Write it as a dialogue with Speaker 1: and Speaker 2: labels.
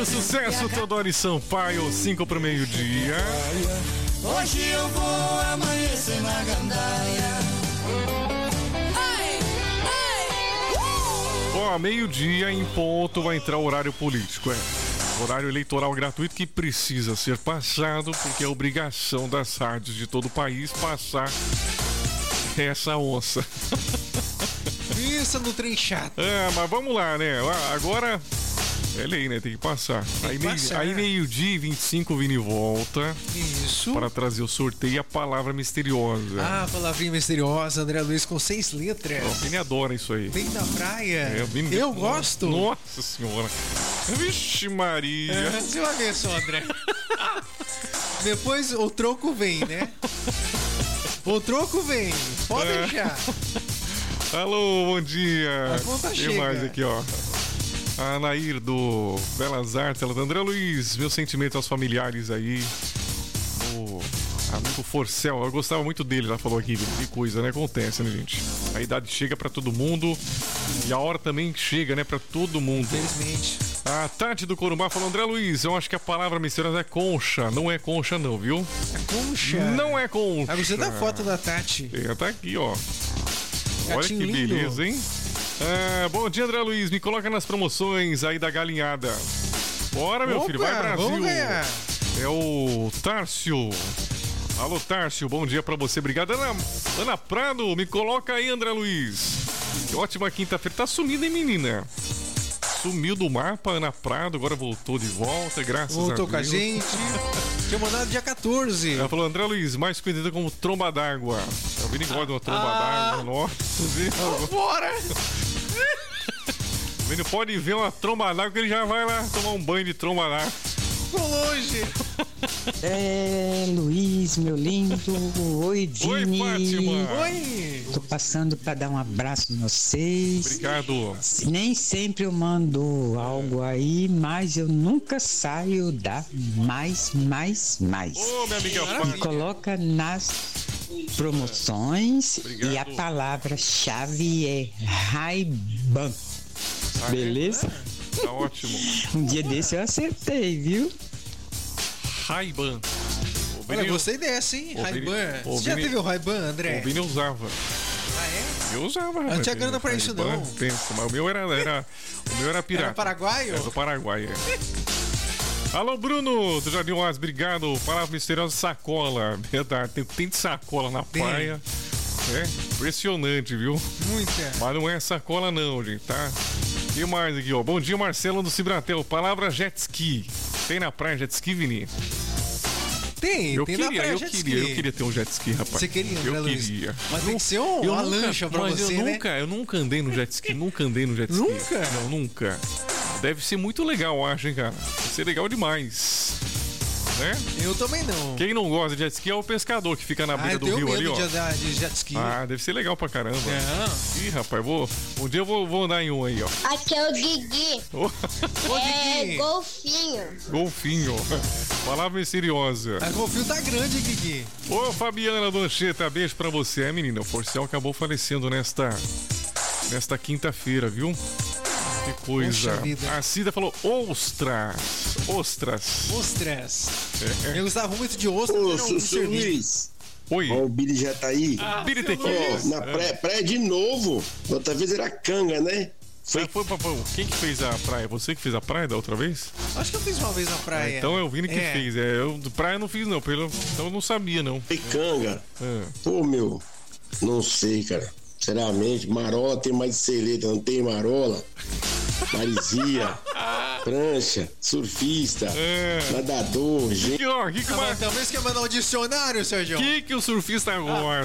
Speaker 1: o sucesso, Teodoro Sampaio, 5 pro meio-dia.
Speaker 2: Hoje eu vou amanhecer na gandaia.
Speaker 1: Ó, meio-dia em ponto vai entrar o horário político, horário eleitoral gratuito que precisa ser passado, porque é obrigação das rádios de todo o país passar essa onça.
Speaker 3: Isso no trem chato.
Speaker 1: Mas vamos lá, né? Agora é lei, né? Tem que passar. Aí meio-dia e 25 o Vini volta.
Speaker 3: Isso.
Speaker 1: Para trazer o sorteio e a palavra misteriosa.
Speaker 3: Ah, palavrinha misteriosa, André Luiz com 6 letras.
Speaker 1: O Vini adora isso aí.
Speaker 3: Vem da praia.
Speaker 1: Vini...
Speaker 3: Eu gosto.
Speaker 1: Nossa senhora. Vixe Maria.
Speaker 3: Você vai ver só, André. Depois o troco vem, né? O troco vem. Pode deixar.
Speaker 1: Alô, bom dia.
Speaker 3: A conta
Speaker 1: Tem
Speaker 3: chega.
Speaker 1: mais aqui, ó. A Anair do Belas Artes, ela tá, André Luiz, meus sentimentos aos familiares aí. O amigo Forcel, eu gostava muito dele, ela falou aqui, que coisa, né? Acontece, né, gente? A idade chega pra todo mundo e a hora também chega, né, pra todo mundo.
Speaker 3: Infelizmente.
Speaker 1: A Tati do Corumbá falou, André Luiz, eu acho que a palavra misteriosa é concha. Não é concha não, viu?
Speaker 3: É concha?
Speaker 1: Não é concha.
Speaker 3: Ah, você dá foto da Tati.
Speaker 1: Tá aqui, ó. Olha
Speaker 3: Gatinho
Speaker 1: que
Speaker 3: lindo.
Speaker 1: beleza, hein? Bom dia, André Luiz. Me coloca nas promoções aí da galinhada. Bora, meu filho. Vai, Brasil.
Speaker 3: Vamos ganhar.
Speaker 1: É o Tárcio. Alô, Tárcio. Bom dia pra você. Obrigado. Ana Prado, me coloca aí, André Luiz. Que ótima quinta-feira. Tá sumida, hein, menina? Sumiu do mapa, Ana Prado. Agora voltou de volta, graças a Deus.
Speaker 3: Voltou com a gente. Tinha mandado dia 14.
Speaker 1: Ela falou, André Luiz, mais conhecido como tromba d'água. Eu vi gosta de uma tromba d'água. Nossa, Deus.
Speaker 3: Bora!
Speaker 1: O menino pode ver uma tromba d'água que ele já vai lá tomar um banho de tromba d'água.
Speaker 3: Tô longe.
Speaker 4: Luiz, meu lindo. Oi, Vini.
Speaker 1: Oi, Fátima.
Speaker 3: Oi.
Speaker 4: Tô passando pra dar um abraço em vocês.
Speaker 1: Obrigado.
Speaker 4: Nem sempre eu mando algo aí, mas eu nunca saio da mais.
Speaker 1: Ô, minha amiga
Speaker 4: Me
Speaker 1: Fátima.
Speaker 4: coloca nas promoções.
Speaker 1: Obrigado.
Speaker 4: E a palavra-chave é Ray-Ban. Beleza?
Speaker 1: Tá ótimo.
Speaker 4: Um dia desse eu acertei, viu?
Speaker 1: Ray-Ban.
Speaker 3: Olha, gostei dessa, hein? Ray-Ban.
Speaker 1: o
Speaker 3: Você já
Speaker 1: Vini-
Speaker 3: teve o Ray-Ban, André?
Speaker 1: O Vini usava.
Speaker 3: Ah, é?
Speaker 1: Eu usava,
Speaker 3: Eu não tinha grana pra isso,
Speaker 1: Ray-Ban,
Speaker 3: não.
Speaker 1: Pensa, mas o meu era pirata.
Speaker 3: Era paraguaio?
Speaker 1: Era do Paraguai, Alô, Bruno, do Jardim Oás, obrigado. Palavra misteriosa, sacola. Verdade, tem de sacola na praia. Impressionante, viu?
Speaker 3: Muita.
Speaker 1: Mas não é sacola não, gente, tá? O que mais aqui, ó? Bom dia, Marcelo do Cibratel. Palavra jet ski. Tem na praia jet ski, Vini?
Speaker 3: Tem na praia jet ski.
Speaker 1: Eu queria ter um jet ski, rapaz.
Speaker 3: Você queria, André
Speaker 1: Eu
Speaker 3: Luiz?
Speaker 1: queria.
Speaker 3: Mas tem que ser uma lancha pra
Speaker 1: mas
Speaker 3: você, né?
Speaker 1: Eu nunca andei no jet ski. Nunca andei no jet ski.
Speaker 3: Nunca?
Speaker 1: Não, nunca. Deve ser muito legal, eu acho, hein, cara? Deve ser legal demais. Né?
Speaker 3: Eu também não.
Speaker 1: Quem não gosta de jet ski é o pescador que fica na beira
Speaker 3: eu
Speaker 1: do
Speaker 3: tenho
Speaker 1: rio ali,
Speaker 3: medo
Speaker 1: ó.
Speaker 3: de jet ski.
Speaker 1: Ah, deve ser legal pra caramba.
Speaker 3: Não.
Speaker 1: Ih, rapaz, um dia eu vou andar em um aí, ó.
Speaker 5: Aqui é o Guigui.
Speaker 1: Ô,
Speaker 3: Guigui.
Speaker 5: Golfinho.
Speaker 1: golfinho. Palavra misteriosa.
Speaker 3: A golfinho tá grande, Guigui.
Speaker 1: Ô, Fabiana Doncheta, beijo pra você, menina. O Forcel acabou falecendo nesta quinta-feira, viu? Que coisa.
Speaker 3: Poxa vida.
Speaker 1: A Cida falou ostras.
Speaker 3: Ostras.
Speaker 1: É.
Speaker 3: Eu gostava muito de ostras.
Speaker 6: Ô,
Speaker 3: era um
Speaker 6: Sussu
Speaker 3: serviço.
Speaker 6: Luiz.
Speaker 1: Oi.
Speaker 6: Ó, o Billy já tá aí.
Speaker 1: Billy
Speaker 6: Ó,
Speaker 1: Tequila.
Speaker 6: na praia de novo. Outra vez era canga, né?
Speaker 1: Foi. Quem que fez a praia? Você que fez a praia da outra vez?
Speaker 3: Acho que eu fiz uma vez na praia.
Speaker 1: Então é o Vini que fez. Eu praia não fiz, não. Então eu não sabia, não.
Speaker 6: Foi canga.
Speaker 1: É.
Speaker 6: Pô, meu. Não sei, cara. Sinceramente, marola tem mais de seleta, não tem marola? Marizia, prancha, surfista, nadador, gente.
Speaker 1: Que
Speaker 3: Talvez quer mandar um dicionário, Sérgio.
Speaker 1: que o surfista gosta?